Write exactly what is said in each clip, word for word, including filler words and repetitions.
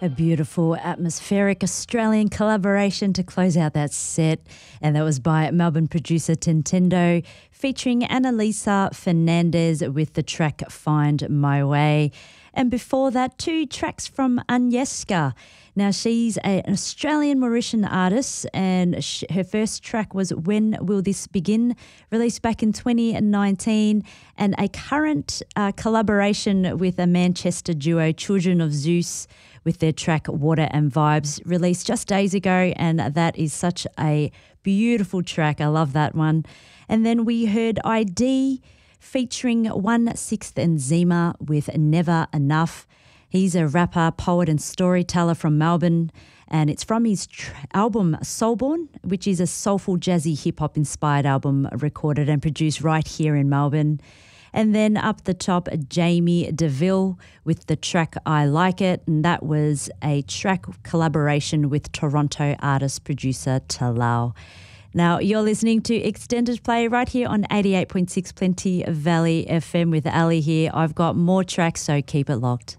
A beautiful atmospheric Australian collaboration to close out that set, and that was by Melbourne producer Tintendo featuring Annalisa Fernandez with the track Find My Way. And before that, two tracks from Agnieszka. Now, she's a, an Australian Mauritian artist, and sh- her first track was When Will This Begin, released back in twenty nineteen, and a current uh, collaboration with a Manchester duo, Children of Zeus, with their track Water and Vibes, released just days ago, and that is such a beautiful track. I love that one. And then we heard I D featuring One Sixth and Zima with Never Enough. He's a rapper, poet and storyteller from Melbourne, and it's from his tr- album Soulborn, which is a soulful jazzy hip-hop inspired album recorded and produced right here in Melbourne. And then up the top, Jamie DeVille with the track I Like It, and that was a track collaboration with Toronto artist-producer Talal. Now, you're listening to Extended Play right here on eighty-eight point six Plenty Valley F M with Ali here. I've got more tracks, so keep it locked.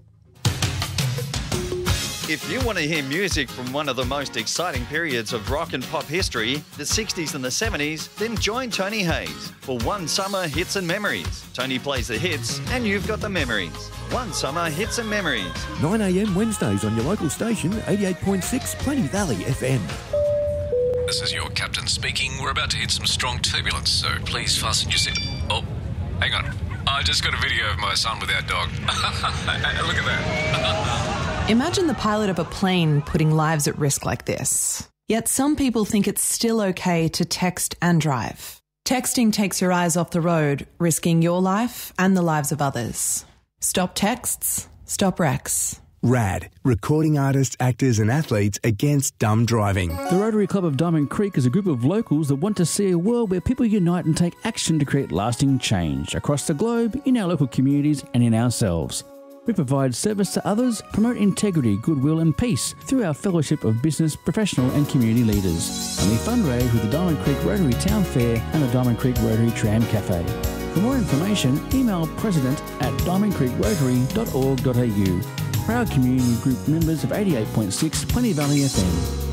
If you want to hear music from one of the most exciting periods of rock and pop history, the sixties and the seventies, then join Tony Hayes for One Summer Hits and Memories. Tony plays the hits and you've got the memories. One Summer Hits and Memories. nine a.m. Wednesdays on your local station, eighty-eight point six Plenty Valley F M. This is your captain speaking. We're about to hit some strong turbulence, so please fasten your seat. Oh, hang on. I just got a video of my son with our dog. Look at that. Imagine the pilot of a plane putting lives at risk like this. Yet some people think it's still okay to text and drive. Texting takes your eyes off the road, risking your life and the lives of others. Stop texts, stop wrecks. RAD, recording artists, actors and athletes against dumb driving. The Rotary Club of Diamond Creek is a group of locals that want to see a world where people unite and take action to create lasting change across the globe, in our local communities and in ourselves. We provide service to others, promote integrity, goodwill and peace through our fellowship of business, professional and community leaders. And we fundraise with the Diamond Creek Rotary Town Fair and the Diamond Creek Rotary Tram Cafe. For more information, email president at diamond creek rotary dot org dot a u. Proud community group members of eighty-eight point six Plenty Valley F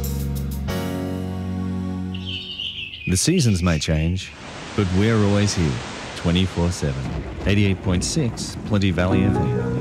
M. The seasons may change, but we're always here, twenty-four seven. eighty-eight point six Plenty Valley F M.